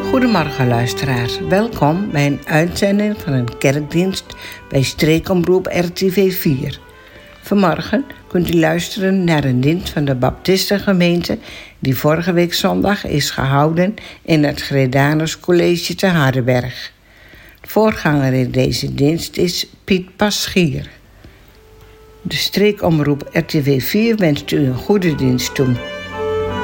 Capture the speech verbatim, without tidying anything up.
Goedemorgen luisteraars, welkom bij een uitzending van een kerkdienst bij streekomroep R T V vier. Vanmorgen kunt u luisteren naar een dienst van de Baptistengemeente die vorige week zondag is gehouden in het Gredanus College te Hardenberg. De voorganger in deze dienst is Piet Paschier. De streekomroep R T V vier wenst u een goede dienst toe.